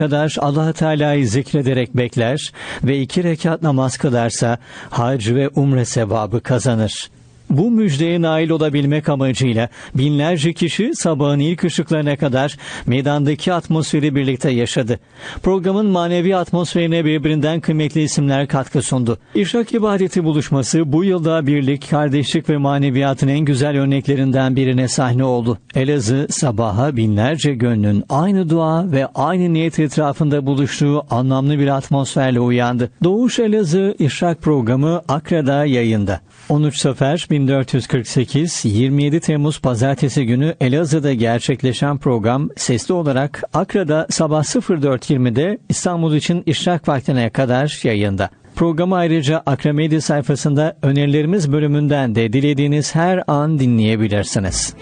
kadar Allah Teala'yı zikrederek bekler ve 2 rekat namaz kılarsa hac ve umre sevabı kazanır. Bu müjdeye nail olabilmek amacıyla binlerce kişi sabahın ilk ışıklarına kadar meydandaki atmosferi birlikte yaşadı. Programın manevi atmosferine birbirinden kıymetli isimler katkı sundu. İşrak ibadeti buluşması bu yılda birlik, kardeşlik ve maneviyatın en güzel örneklerinden birine sahne oldu. Elazığ sabaha binlerce gönlün aynı dua ve aynı niyet etrafında buluştuğu anlamlı bir atmosferle uyandı. Doğuş Elazığ İşrak programı Akra'da yayında. 13 Safer 1448, 27 Temmuz Pazartesi günü Elazığ'da gerçekleşen program sesli olarak Akra'da sabah 04.20'de, İstanbul için işrak vaktine kadar yayında. Programı ayrıca Akra Medya sayfasında önerilerimiz bölümünden de dilediğiniz her an dinleyebilirsiniz.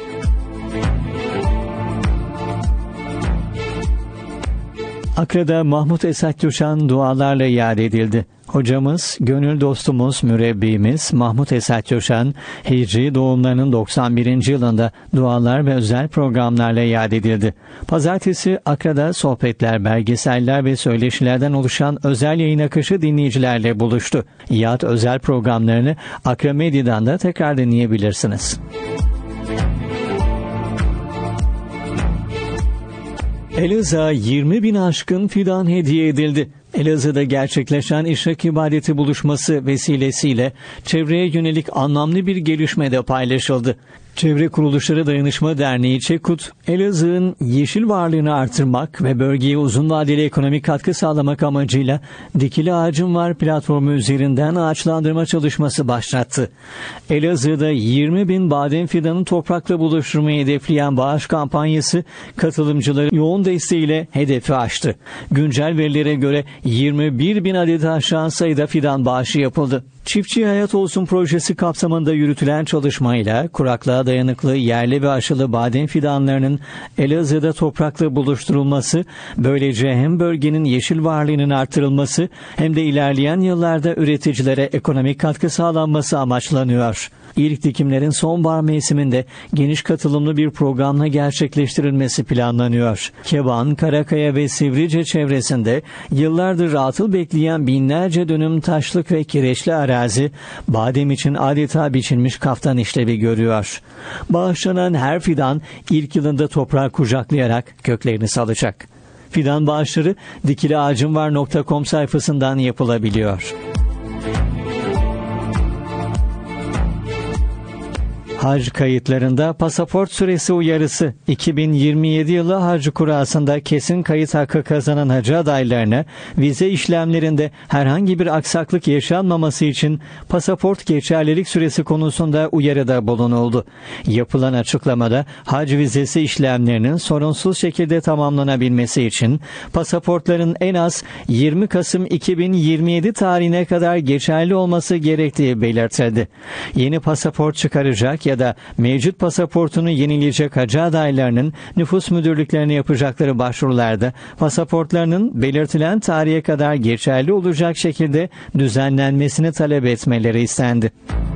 Akra'da Mahmut Esat Coşan dualarla yad edildi. Hocamız, gönül dostumuz, mürebbimiz Mahmut Esat Coşan, Hicri doğumlarının 91. yılında dualar ve özel programlarla yad edildi. Pazartesi Akra'da sohbetler, belgeseller ve söyleşilerden oluşan özel yayın akışı dinleyicilerle buluştu. Yad özel programlarını Akra Medya'dan da tekrar dinleyebilirsiniz. Elazığ'a 20.000 aşkın fidan hediye edildi. Elazığ'da gerçekleşen İşrak ibadeti buluşması vesilesiyle çevreye yönelik anlamlı bir gelişme de paylaşıldı. Çevre Kuruluşları Dayanışma Derneği ÇEKUT, Elazığ'ın yeşil varlığını artırmak ve bölgeye uzun vadeli ekonomik katkı sağlamak amacıyla Dikili Ağacım Var platformu üzerinden ağaçlandırma çalışması başlattı. Elazığ'da 20.000 badem fidanı toprakla buluşturmayı hedefleyen bağış kampanyası katılımcıların yoğun desteğiyle hedefi aştı. Güncel verilere göre 21.000 adet aşağı sayıda fidan bağışı yapıldı. Çiftçi Hayat Olsun projesi kapsamında yürütülen çalışmayla kuraklığa dayanıklı yerli ve aşılı badem fidanlarının Elazığ'da toprakla buluşturulması, böylece hem bölgenin yeşil varlığının artırılması hem de ilerleyen yıllarda üreticilere ekonomik katkı sağlanması amaçlanıyor. İlk dikimlerin sonbahar mevsiminde geniş katılımlı bir programla gerçekleştirilmesi planlanıyor. Keban, Karakaya ve Sivrice çevresinde yıllardır atıl bekleyen binlerce dönüm taşlık ve kireçli arazi, badem için adeta biçilmiş kaftan işlevi görüyor. Bağışlanan her fidan ilk yılında toprağı kucaklayarak köklerini salacak. Fidan bağışları dikiliağacımvar.com sayfasından yapılabiliyor. Hac kayıtlarında pasaport süresi uyarısı. 2027 yılı hac kurasında kesin kayıt hakkı kazanan hacı adaylarına vize işlemlerinde herhangi bir aksaklık yaşanmaması için pasaport geçerlilik süresi konusunda uyarıda bulunuldu. Yapılan açıklamada hac vizesi işlemlerinin sorunsuz şekilde tamamlanabilmesi için pasaportların en az 20 Kasım 2027 tarihine kadar geçerli olması gerektiği belirtildi. Yeni pasaport çıkaracak ya da mevcut pasaportunu yenileyecek hacı adaylarının nüfus müdürlüklerine yapacakları başvurularda pasaportlarının belirtilen tarihe kadar geçerli olacak şekilde düzenlenmesini talep etmeleri istendi.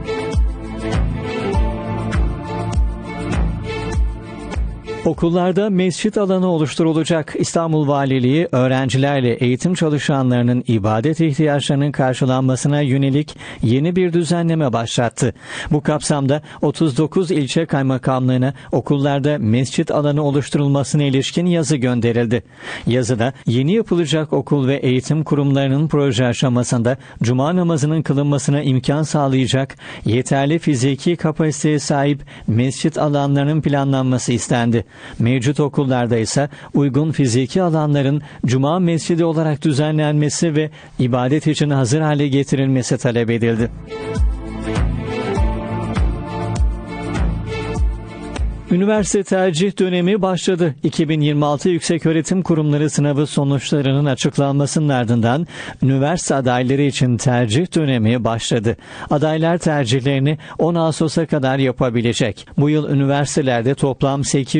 Okullarda mescit alanı oluşturulacak. İstanbul Valiliği öğrencilerle eğitim çalışanlarının ibadet ihtiyaçlarının karşılanmasına yönelik yeni bir düzenleme başlattı. Bu kapsamda 39 ilçe kaymakamlığına okullarda mescit alanı oluşturulmasına ilişkin yazı gönderildi. Yazıda yeni yapılacak okul ve eğitim kurumlarının proje aşamasında cuma namazının kılınmasına imkan sağlayacak yeterli fiziki kapasiteye sahip mescit alanlarının planlanması istendi. Mevcut okullarda ise uygun fiziki alanların cuma mescidi olarak düzenlenmesi ve ibadet için hazır hale getirilmesi talep edildi. Üniversite tercih dönemi başladı. 2026 Yükseköğretim Kurumları sınavı sonuçlarının açıklanmasının ardından üniversite adayları için tercih dönemi başladı. Adaylar tercihlerini 10 Ağustos'a kadar yapabilecek. Bu yıl üniversitelerde toplam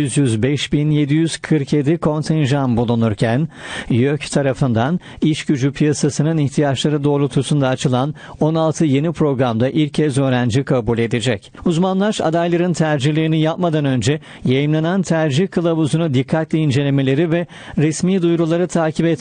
805.747 kontenjan bulunurken, YÖK tarafından iş gücü piyasasının ihtiyaçları doğrultusunda açılan 16 yeni programda ilk kez öğrenci kabul edecek. Uzmanlar adayların tercihlerini yapmadan önce önce yayımlanan tercih kılavuzunu dikkatle incelemeleri ve resmi duyuruları takip etmeleri